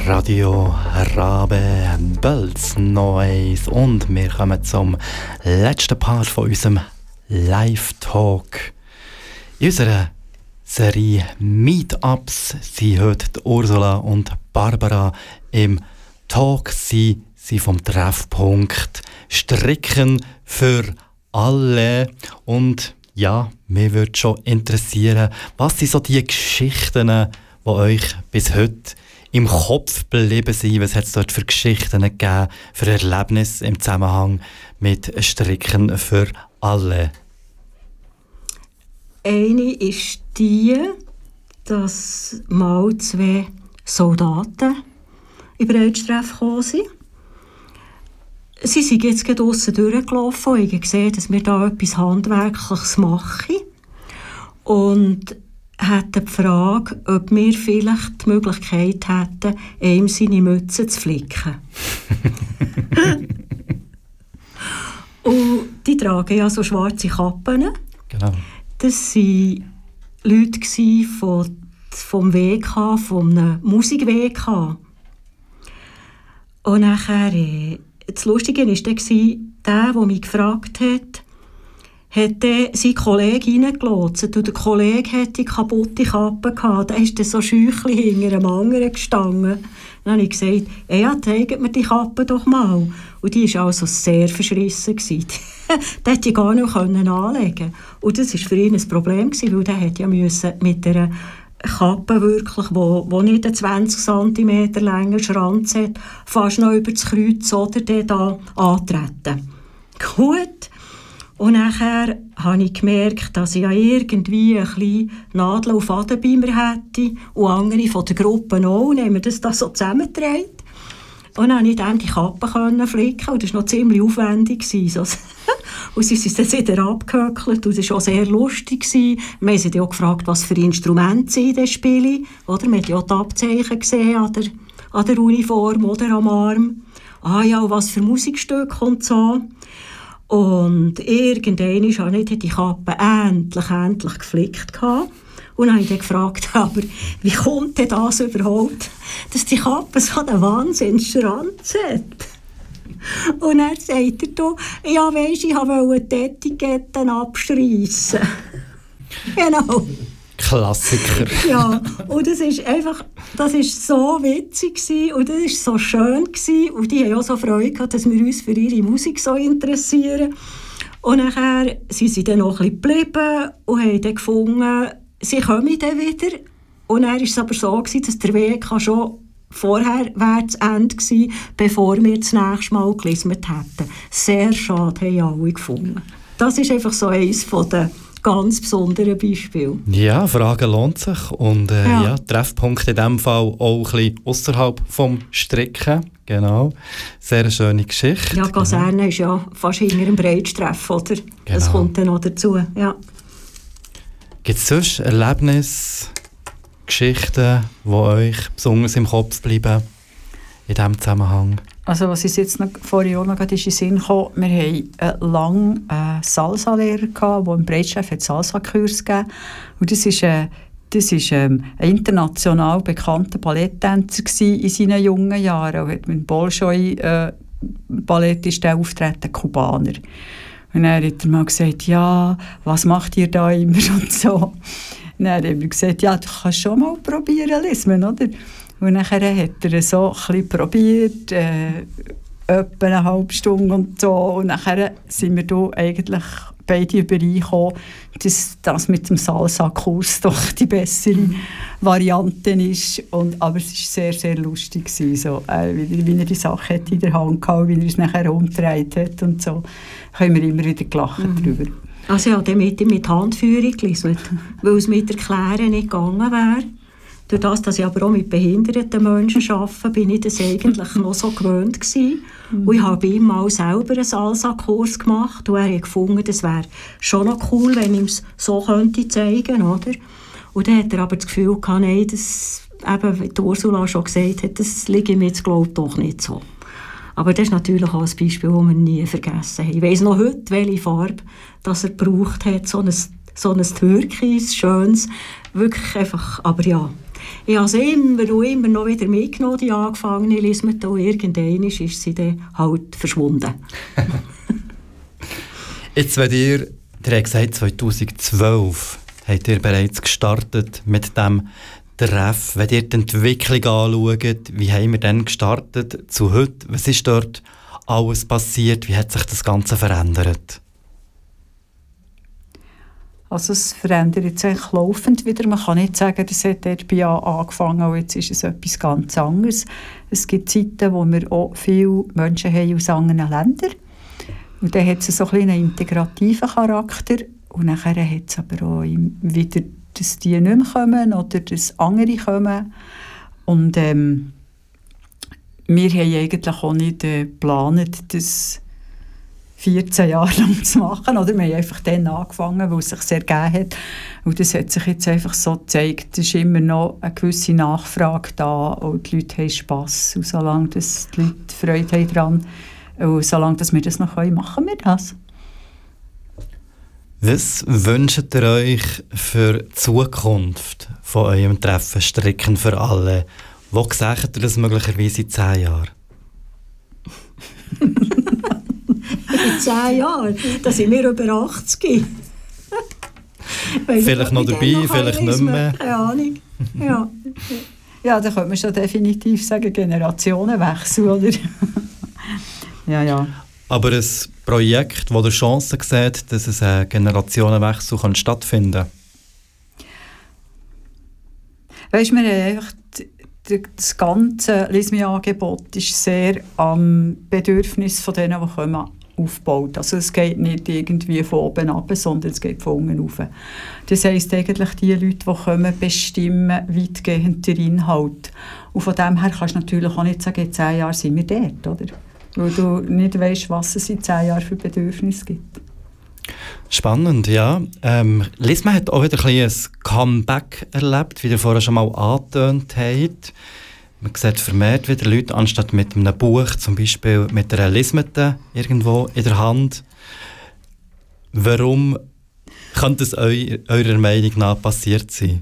Radio Rabe Bölz Neues und wir kommen zum letzten Part von unserem Live-Talk. In unserer Serie Meetups sind heute die Ursula und Barbara im Talk. Sie sind vom Treffpunkt Stricken für alle. Und ja, mich würde schon interessieren, was sind so die Geschichten, die euch bis heute im Kopf geblieben sind? Was hat es dort für Geschichten gegeben, für Erlebnisse im Zusammenhang mit Stricken für alle? Eine ist die, dass mal 2 Soldaten in Breitstreff gekommen sind. Sie sind jetzt gerade draussen durchgelaufen und haben gesehen, dass wir da etwas Handwerkliches machen. Und hatten die Frage, ob wir vielleicht die Möglichkeit hätten, ihm seine Mütze zu flicken. Und die tragen ja so schwarze Kappen. Genau. Das waren Leute vom WK, vom Musik-WK. Und nachher, das Lustige war der mich gefragt hat, seinen Kollegen reingelassen und der Kollege hatte die kaputte Kappe gehabt. Da ist so schüchli hinter einem anderen gestanden. Dann habe ich gesagt, ja, zeigt mir die Kappe doch mal. Und die war also sehr verschrissen. Die hätte ich gar nicht anlegen. Und das war für ihn ein Problem, weil der hätte ja mit einer Kappe wirklich, die nicht einen 20 cm langen Schranz hat, fast noch über das Kreuz oder da antreten. Gut. Und nachher habe ich gemerkt, dass ich ja irgendwie ein bisschen Nadeln und Faden bei mir hätte und andere von der Gruppe auch. Und haben wir das da so zusammengetragen. Und dann konnte ich dann die Kappe flicken und das war noch ziemlich aufwendig. Und sie sind dann wieder abgehöckelt und das war auch sehr lustig. Wir haben sie dann auch gefragt, was für Instrumente sie in diesem Spiel. Oder? Man hat ja auch die Abzeichen gesehen an der Uniform oder am Arm. Ah ja, und was für Musikstücke und so. Und irgendwann habe ich die Kappe endlich geflickt. Und dann habe ich dann gefragt, aber wie kommt denn das überhaupt, dass die Kappe so einen Wahnsinnsschranz hat? Und dann sagt er, ja weisst, ich wollte die Etiketten abschreissen. Genau. Klassiker. Ja, und das ist so witzig gewesen, und das ist so schön gewesen, und die haben auch so Freude gehabt, dass wir uns für ihre Musik so interessieren. Und nachher sind sie dann noch ein bisschen geblieben und haben dann gefunden, sie kommen dann wieder. Und dann war es aber so gewesen, dass der Weg schon vorher das Ende gewesen, bevor wir das nächste Mal gelismet hätten. Sehr schade, haben alle gefunden. Das ist einfach so eines von den ganz besondere Beispiel. Ja, Fragen lohnt sich. Und ja, Treffpunkt in diesem Fall auch ein bisschen ausserhalb vom Stricken. Genau. Sehr eine schöne Geschichte. Ja, Kaserne ist ja fast hinter einem Breitstreff, oder? Genau. Das kommt dann noch dazu. Ja. Gibt es sonst Erlebnisse, Geschichten, die euch besonders im Kopf bleiben in diesem Zusammenhang? Also was uns jetzt noch vorher auch noch in den Sinn kam, wir hatten lange einen Salsa-Lehrer, der im Breitstreff Salsa-Kurs gegeben. Und das war ein international bekannter Balletttänzer in seinen jungen Jahren. Und hat mit Bolschoi Ballett ist der auftreten, Kubaner. Und dann hat er mal gesagt, ja, was macht ihr da immer und so. Und dann haben wir gesagt, ja, du kannst schon mal probieren, Lismen, oder? Und nachher hat er so ein bisschen probiert, etwa eine halbe Stunde und so. Und nachher sind wir da eigentlich beide übereingekommen, dass das mit dem Salsa-Kurs doch die bessere Variante ist. Aber es war sehr, sehr lustig, so, wie er die Sache hat in der Hand gehabt, wie er es nachher umgedreht hat und so. Da haben wir immer wieder gelacht darüber. Also ja, dann mit Handführung gelesen, weil es mit Erklären nicht gegangen wäre. Durch das, dass ich aber auch mit behinderten Menschen arbeite, bin ich das eigentlich noch so gewöhnt gewesen. Und ich habe ihm mal selber einen Salsa-Kurs gemacht und er hat gefunden, das wäre schon noch cool, wenn ich es so könnte zeigen, oder? Und dann hat er aber das Gefühl gehabt, nein, das, eben, wie die Ursula schon gesagt hat, das liegt mir jetzt, glaube ich, doch nicht so. Aber das ist natürlich auch ein Beispiel, das wir nie vergessen haben. Ich weiss noch heute, welche Farbe das er gebraucht hat, so ein Türkis, schönes, wirklich einfach, aber ja. Ich habe sie immer und immer noch wieder mitgenommen, die angefangene Lismete, und irgendwann ist sie dann halt verschwunden. Jetzt, wenn ihr habt gesagt, 2012 habt ihr bereits gestartet mit dem Treff. Wenn ihr die Entwicklung anschaut, wie haben wir dann gestartet zu heute? Was ist dort alles passiert? Wie hat sich das Ganze verändert? Also es verändert sich laufend wieder. Man kann nicht sagen, das hat dort bei angefangen und jetzt ist es etwas ganz anderes. Es gibt Zeiten, wo wir auch viele Menschen haben aus anderen Ländern. Und dann hat es so ein einen integrativen Charakter. Und nachher hat es aber auch wieder, dass die nicht mehr kommen oder dass andere kommen. Und wir haben eigentlich auch nicht geplant, das 14 Jahre lang zu machen. Oder wir haben einfach dann angefangen, weil es sich sehr ergeben hat. Und das hat sich jetzt einfach so gezeigt. Es ist immer noch eine gewisse Nachfrage da und die Leute haben Spass. Und solange die Leute Freude haben daran, und solange wir das noch können, machen wir das. Was wünscht ihr euch für die Zukunft von eurem Treffen Stricken für alle? Wo seht ihr das möglicherweise in 10 Jahren? In 10 Jahren? Da sind wir über 80. Vielleicht noch dabei, vielleicht nicht mehr. Keine Ahnung. Ja. Ja, da könnte man schon definitiv sagen, Generationenwechsel, oder? Ja. Aber ein Projekt, das ihr Chancen sieht, dass es einen Generationenwechsel stattfinden kann? Weisst, wir haben einfach das ganze Lismi-Angebot ist sehr am Bedürfnis von denen, die kommen, aufgebaut. Also es geht nicht irgendwie von oben ab, sondern es geht von unten rauf. Das heisst eigentlich, die Leute, die kommen, bestimmen weitgehend den Inhalt. Und von dem her kannst du natürlich auch nicht sagen, in 10 Jahren sind wir dort, oder? Weil du nicht weisst, was es in 10 Jahren für Bedürfnisse gibt. Spannend, ja. Lisma hat auch wieder ein Comeback erlebt, wie ihr vorher schon mal angetönt habt. Man sieht vermehrt wieder Leute, anstatt mit einem Buch, zum Beispiel mit einer Lismete irgendwo in der Hand. Warum könnte es eurer Meinung nach passiert sein?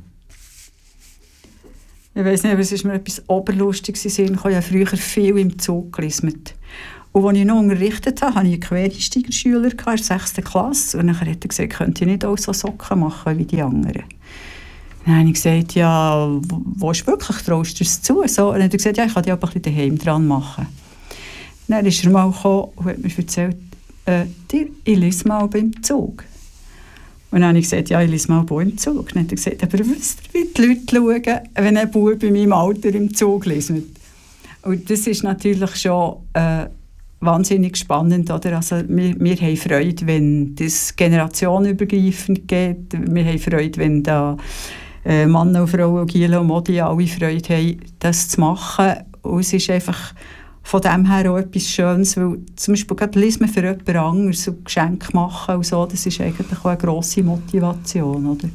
Ich weiss nicht, aber es ist mir etwas Oberlustiges in den Sinn. Ich habe ja früher viel im Zug gelismet. Und als ich noch unterrichtet habe, hatte ich einen Quereinsteigerschüler in der 6. Klasse. Und dann hat er gesagt, könnt ihr nicht auch so Socken machen wie die anderen? Dann habe ich gesagt, ja, willst du wirklich, traust du es zu? So, und dann hat er gesagt, ja, ich kann die aber ein bisschen daheim dran machen. Dann ist er mal gekommen und hat mir erzählt, ich lese mal beim Zug. Und dann habe ich gesagt, ja, ich lese mal im Zug. Dann hat er gesagt, aber wisst ihr, wie die Leute schauen, wenn ein Bub bei meinem Alter im Zug liest? Und das ist natürlich schon wahnsinnig spannend. Oder? Also wir haben Freude, wenn das generationenübergreifend geht. Wir haben Freude, wenn da Männer und Frauen, Giele und Modi alle Freude haben, das zu machen. Und es ist einfach von dem her auch etwas Schönes, weil zum Beispiel gerade lesen für jemand anderes so Geschenke machen und so, das ist eigentlich auch eine grosse Motivation, oder?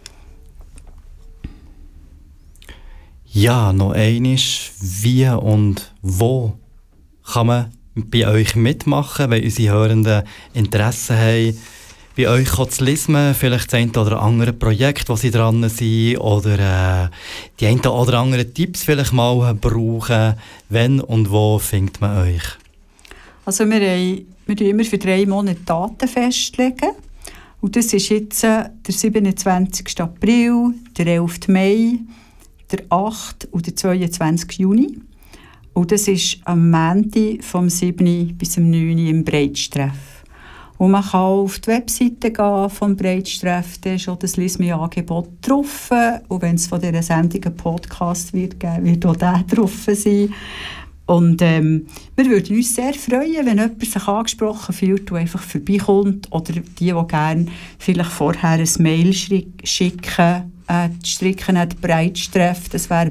Ja, noch einmal, wie und wo kann man bei euch mitmachen, wenn unsere Hörenden Interesse haben, bei euch zu lesen, vielleicht das eine oder andere Projekt, wo sie dran sind, oder die ein oder anderen Tipps vielleicht mal brauchen. Wenn und wo findet man euch? Also wir immer für 3 Monate Daten festlegen. Und das ist jetzt der 27. April, der 11. Mai, der 8. und der 22. Juni. Und das ist am Montag vom 7. bis zum 9. im Breitstreff. Und man kann auf die Webseite gehen vom Breitstreff, da ist schon das Lismi-Angebot drauf. Und wenn es von dieser Sendung einen Podcast wird geben, wird auch der drauf sein. Und wir würden uns sehr freuen, wenn jemand sich angesprochen fühlt und einfach vorbeikommt. Oder die gerne vielleicht vorher ein Mail schicken. Die Stricken hat Breitstreff, das wäre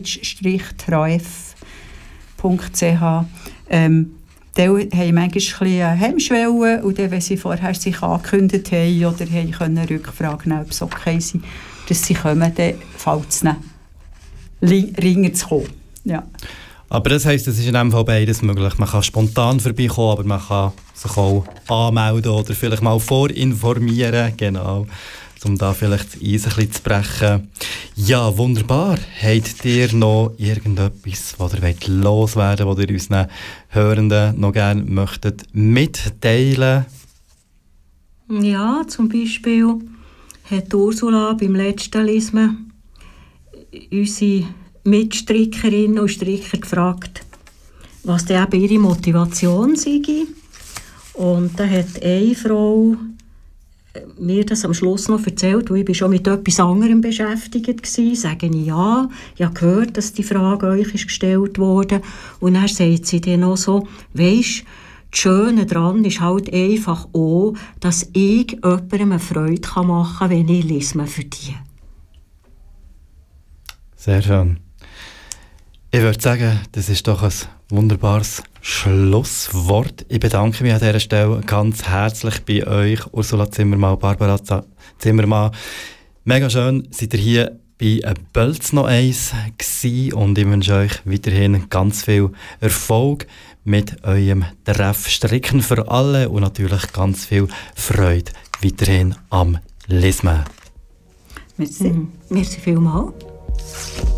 breit-treff.ch. Die haben manchmal eine Hemmschwelle und dann, wenn sie vorher sich angekündigt haben oder können Rückfragen nehmen, ob es okay ist, dass sie kommen, dann fällt es nicht, ringer zu kommen. Ja. Aber das heisst, es ist in diesem Fall beides möglich. Man kann spontan vorbeikommen, aber man kann sich auch anmelden oder vielleicht mal vorinformieren. Genau. um da vielleicht das Eis ein bisschen zu brechen. Ja, wunderbar. Habt ihr noch irgendetwas, was ihr loswerden wollt, was ihr unseren Hörenden noch gerne möchtet mitteilen? Ja, zum Beispiel hat Ursula beim letzten Lesen unsere Mitstrickerinnen und Stricker gefragt, was denn eben ihre Motivation sei. Und da hat eine Frau mir das am Schluss noch erzählt, weil ich schon mit etwas anderem beschäftigt war. Sage ich ja, ich habe gehört, dass die Frage euch ist gestellt wurde. Und dann sagt sie dann noch so, weisst, das Schöne daran ist halt einfach auch, dass ich jemandem eine Freude machen kann, wenn ich lese für die. Sehr schön. Ich würde sagen, das ist doch ein wunderbares Schlusswort. Ich bedanke mich an dieser Stelle ganz herzlich bei euch, Ursula Zimmermann, Barbara Zimmermann. Mega schön, seid ihr hier bei Bölz noch eins gewesen und ich wünsche euch weiterhin ganz viel Erfolg mit eurem Treff Stricken für alle und natürlich ganz viel Freude weiterhin am Lesen. Merci. Merci vielmals.